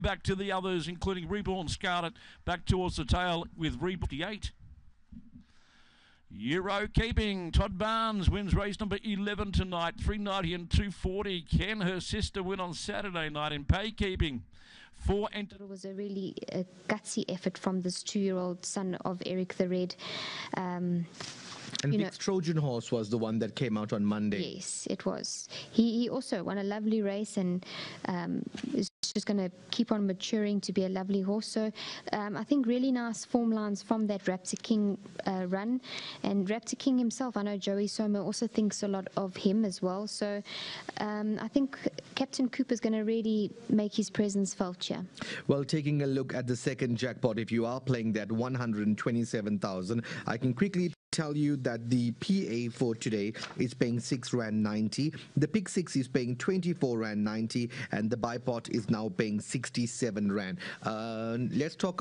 Back to the others, including Reborn Scarlet, back towards the tail with Reborn 8. Euro Keeping. Todd Barnes wins race number 11 tonight. 390 and 240. Can her sister win on Saturday night in Pay Keeping? It was a really gutsy effort from this 2-year-old son of Eric the Red. And Vic's Trojan Horse was the one that came out on Monday. Yes, it was. He also won a lovely race and is just going to keep on maturing to be a lovely horse. So I think really nice form lines from that Raptor King run. And Raptor King himself, I know Joey Soma also thinks a lot of him as well. So I think Captain Cooper's going to really make his presence felt here. Well, taking a look at the second jackpot, if you are playing that 127,000, I can quickly tell you that the PA for today is paying R6.90. The Pick 6 is paying R24.90, and the Bipot is now paying R67. Let's talk